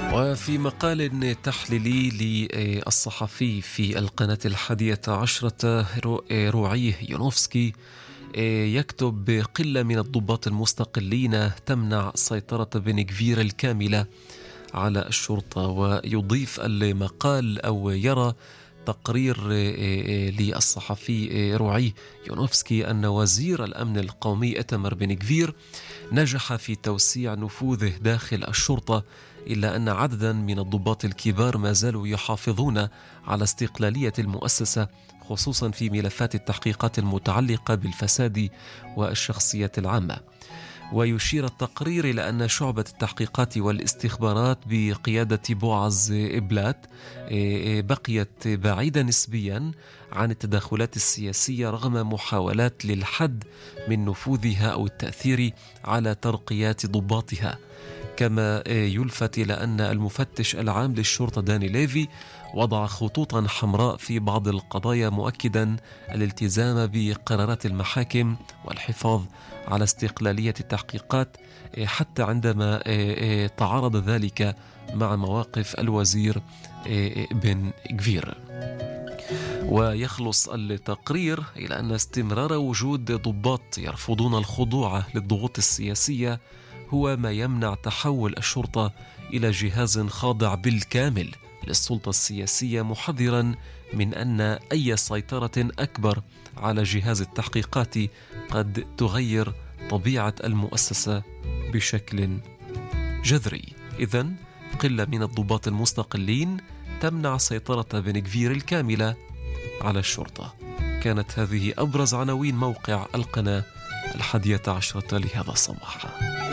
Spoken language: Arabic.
وفي مقال تحليلي للصحفي في القناة 11 روعيه يونوفسكي يكتب بقلة من الضباط المستقلين تمنع سيطرة بن-غفير الكاملة على الشرطة. ويضيف المقال أو يرى تقرير للصحفي روعيه يونوفسكي أن وزير الأمن القومي إيتامر بن-غفير نجح في توسيع نفوذه داخل الشرطة، إلا أن عددا من الضباط الكبار ما زالوا يحافظون على استقلالية المؤسسة، خصوصا في ملفات التحقيقات المتعلقة بالفساد والشخصية العامة. ويشير التقرير إلى أن شعبة التحقيقات والاستخبارات بقيادة بوعز بلات بقيت بعيدة نسبيا عن التدخلات السياسية رغم محاولات للحد من نفوذها أو التأثير على ترقيات ضباطها. كما يلفت إلى أن المفتش العام للشرطة داني ليفي وضع خطوطا حمراء في بعض القضايا، مؤكدا الالتزام بقرارات المحاكم والحفاظ على استقلالية التحقيقات، حتى عندما تعارض ذلك مع مواقف الوزير بن-غفير. ويخلص التقرير إلى أن استمرار وجود ضباط يرفضون الخضوع للضغوط السياسية هو ما يمنع تحول الشرطة إلى جهاز خاضع بالكامل للسلطة السياسية، محذرا من أن أي سيطرة أكبر على جهاز التحقيقات قد تغير طبيعة المؤسسة بشكل جذري. إذن قلة من الضباط المستقلين تمنع سيطرة بن-غفير الكاملة على الشرطة. كانت هذه أبرز عناوين موقع القناة 11 لهذا الصباح.